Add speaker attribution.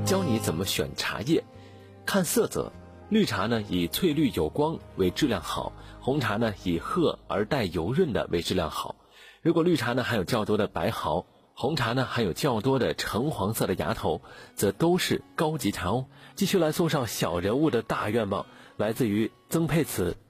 Speaker 1: 教你怎么选茶叶。看色泽，绿茶呢以翠绿有光为质量好，红茶呢以褐而带油润的为质量好。如果绿茶呢含有较多的白毫，红茶呢含有较多的橙黄色的芽头，则都是高级茶哦。继续来送上小人物的大愿望，来自于曾沛慈。